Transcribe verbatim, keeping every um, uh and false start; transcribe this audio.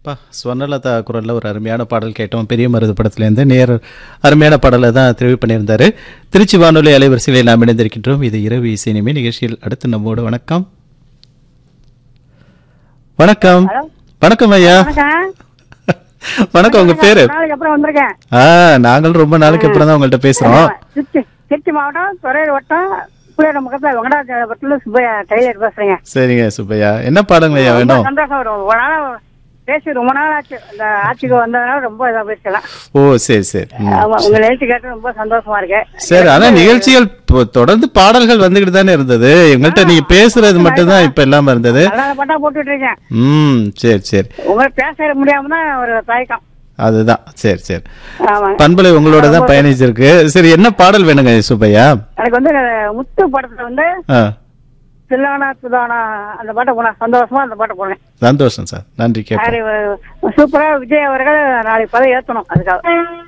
பா ஸ்வர்ணலதா குரலில் ஒரு அருமையான பாடல் கேட்டோம். பெரிய மருது படத்துலேருந்து நேர் அருமையான பாடலை தான் தெரிவு பண்ணியிருந்தாரு. திருச்சி வானொலி அலைவரிசையில் நாம் இணைந்திருக்கின்றோம். இது இரவு இசை நிமை நிகழ்ச்சியில் அடுத்து நம்மோடு வணக்கம் வணக்கம் வணக்கம் ஐயா. வணக்கம். உங்க பேரு? ஆ நாங்களும் ரொம்ப நாளைக்கு அப்புறம் தான் உங்கள்கிட்ட பேசுறோம். திருச்சி மாவட்டம் துறையூர் வட்டம் முகத்தில் வெங்கடாச்சலபுரத்துல சுப்பையா டெய்லர் பேசுறீங்க. சரிங்க சுப்பையா, என்ன பாடங்க ஐயா வேணும்? சந்தோஷம் வரும். ஒரு நாள் பேசி ரொம்ப நாள் ஆச்சு. இந்த ஆட்சிக்கு வந்ததுனால ரொம்ப இதா பேசலாம். ஓ சரி சரி. உங்க நிகழ்ச்சி கேட்டு ரொம்ப சந்தோஷமா இருக்கு. சரி, ஆனா நிகழ்ச்சிகள் தொடர்ந்து பாடல்கள் வந்துகிட்டு தானே இருந்தது. எங்கள்கிட்ட நீங்க பேசுறது மட்டும் தான் இப்ப இல்லாம இருந்தது. பட்டா போட்டுட்டு இருக்கேன். ம் சரி சரி. உங்களுக்கு பேச முடியாம தான் ஒரு தயக்கம். அதுதான். சரி சரி. பண்பலை உங்களோட தான் பயணிச்சிருக்கு. சரி, என்ன பாடல் வேணுங்க சுப்பையா? எனக்கு வந்து முத்து படத்துல வந்து சில்லானா சுதானா அந்த பாட்டை போனா சந்தோஷமா அந்த பாட்டை போனேன். சந்தோஷம் சார், நன்றி. சூப்பரா விஜய் அவர்கள் நாளைக்கு பதவி ஏற்றணும். அதுக்காக